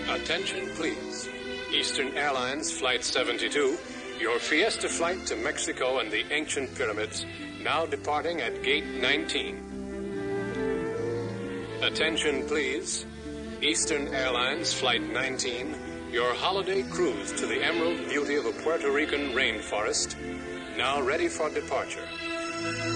Attention, please. Eastern Airlines Flight 72, your Fiesta flight to Mexico and the ancient pyramids, now departing at Gate 19. Attention, please. Eastern Airlines Flight 19, your holiday cruise to the emerald beauty of a Puerto Rican rainforest, now ready for departure.